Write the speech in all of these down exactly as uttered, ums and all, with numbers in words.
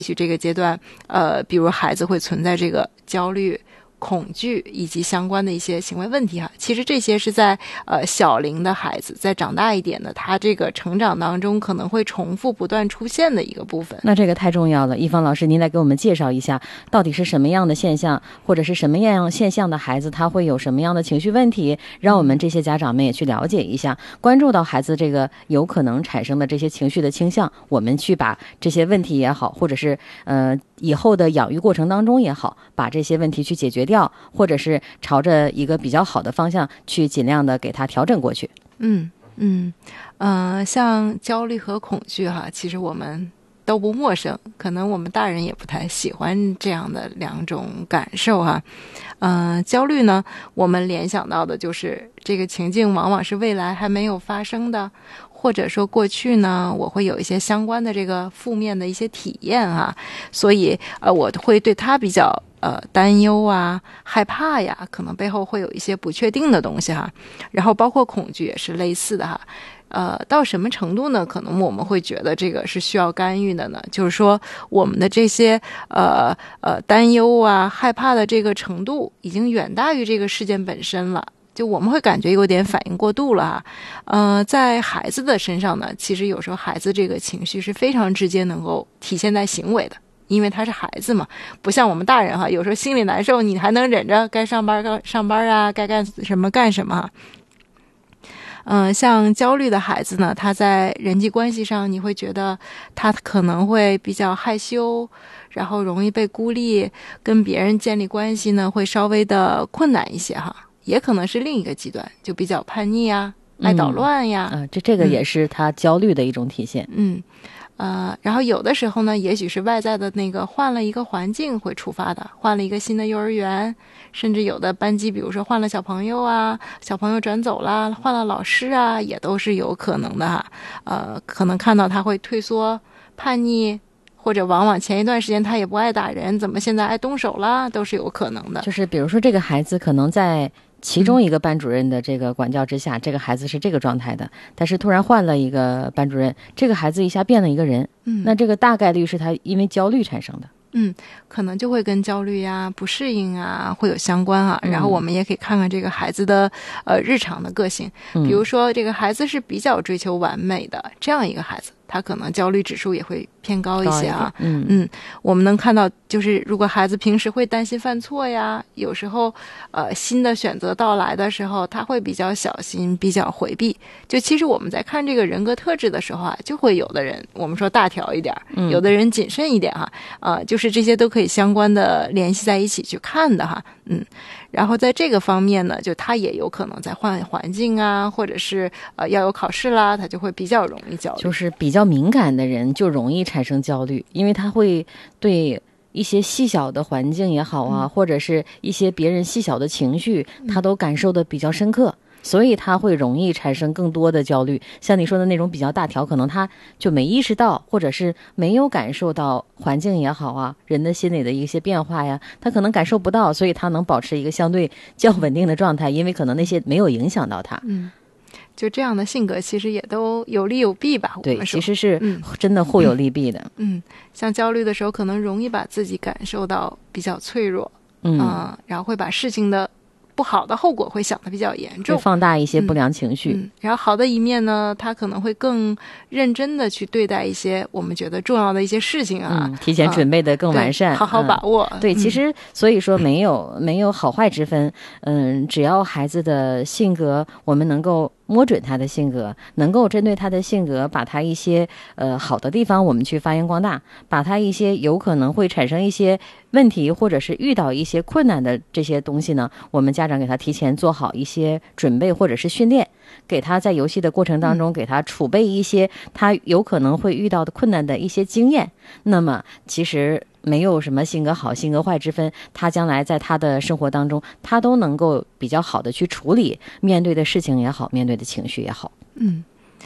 许这个阶段，呃，比如孩子会存在这个焦虑、恐惧以及相关的一些行为问题哈，其实这些是在呃小龄的孩子，在长大一点的，他这个成长当中可能会重复不断出现的一个部分。 那这个太重要了，一芳老师，您来给我们介绍一下，到底是什么样的现象，或者是什么样现象的孩子，他会有什么样的情绪问题，让我们这些家长们也去了解一下，关注到孩子这个有可能产生的这些情绪的倾向，我们去把这些问题也好，或者是呃以后的养育过程当中也好，把这些问题去解决掉，或者是朝着一个比较好的方向去尽量的给他调整过去。 嗯嗯呃，像焦虑和恐惧哈，其实我们都不陌生，可能我们大人也不太喜欢这样的两种感受哈。呃，焦虑呢，我们联想到的就是这个情境往往是未来还没有发生的，或者说过去呢，我会有一些相关的这个负面的一些体验哈，所以呃，我会对它比较呃担忧啊、害怕呀，可能背后会有一些不确定的东西哈。然后包括恐惧也是类似的哈。呃，到什么程度呢？可能我们会觉得这个是需要干预的呢？就是说，我们的这些呃呃担忧啊、害怕的这个程度，已经远大于这个事件本身了。就我们会感觉有点反应过度了哈。呃，在孩子的身上呢，其实有时候孩子这个情绪是非常直接能够体现在行为的。因为他是孩子嘛，不像我们大人哈，有时候心里难受，你还能忍着，该上班该上班啊，该干什么干什么。嗯、呃，像焦虑的孩子呢，他在人际关系上，你会觉得他可能会比较害羞，然后容易被孤立，跟别人建立关系呢会稍微的困难一些哈。也可能是另一个极端，就比较叛逆啊，爱捣乱呀。 嗯、呃，这这个也是他焦虑的一种体现。 嗯。呃，然后有的时候呢，也许是外在的那个换了一个环境会触发的，换了一个新的幼儿园，甚至有的班级，比如说换了小朋友啊，小朋友转走啦，换了老师啊，也都是有可能的哈。呃，可能看到他会退缩、叛逆，或者往往前一段时间他也不爱打人，怎么现在爱动手啦，都是有可能的。 就是比如说这个孩子可能在其中一个班主任的这个管教之下、嗯、这个孩子是这个状态的，但是突然换了一个班主任，这个孩子一下变了一个人，嗯，那这个大概率是他因为焦虑产生的。 嗯，可能就会跟焦虑呀、不适应啊会有相关啊。然后我们也可以看看这个孩子的呃日常的个性，比如说这个孩子是比较追求完美的这样一个孩子，他可能焦虑指数也会偏高一些啊。 嗯嗯，我们能看到就是如果孩子平时会担心犯错呀，有时候呃新的选择到来的时候，他会比较小心，比较回避。就其实我们在看这个人格特质的时候啊，就会有的人我们说大条一点，有的人谨慎一点哈，呃就是这些都可以相关的联系在一起去看的哈。嗯，然后在这个方面呢，就他也有可能在换环境啊，或者是呃要有考试啦，他就会比较容易焦虑。 就是比较敏感的人就容易产生焦虑，因为他会对一些细小的环境也好啊、嗯、或者是一些别人细小的情绪他都感受的比较深刻、嗯、所以他会容易产生更多的焦虑。像你说的那种比较大条，可能他就没意识到，或者是没有感受到环境也好啊，人的心理的一些变化呀，他可能感受不到，所以他能保持一个相对较稳定的状态，因为可能那些没有影响到他。 嗯，就这样的性格其实也都有利有弊吧。 对，其实是真的互有利弊的。 嗯, 嗯像焦虑的时候可能容易把自己感受到比较脆弱，嗯、呃，然后会把事情的不好的后果会想得比较严重， 会放大一些不良情绪、 嗯嗯、然后好的一面呢，他可能会更认真的去对待一些我们觉得重要的一些事情啊、 嗯、提前准备的更完善、 呃、好好把握、 嗯、对，其实所以说没有、嗯、没有好坏之分。嗯，只要孩子的性格我们能够摸准他的性格，能够针对他的性格把他一些呃好的地方我们去发扬光大，把他一些有可能会产生一些问题或者是遇到一些困难的这些东西呢，我们家长给他提前做好一些准备或者是训练，给他在游戏的过程当中给他储备一些他有可能会遇到的困难的一些经验。那么其实没有什么性格好性格坏之分，他将来在他的生活当中他都能够比较好的去处理面对的事情也好，面对的情绪也好。 嗯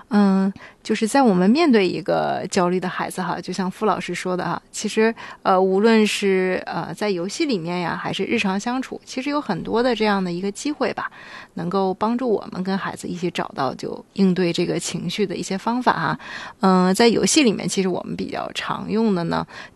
嗯，就是在我们面对一个焦虑的孩子哈，就像傅老师说的哈，其实呃，无论是呃在游戏里面呀，还是日常相处，其实有很多的这样的一个机会吧，能够帮助我们跟孩子一起找到就应对这个情绪的一些方法哈。嗯、呃，在游戏里面，其实我们比较常用的呢，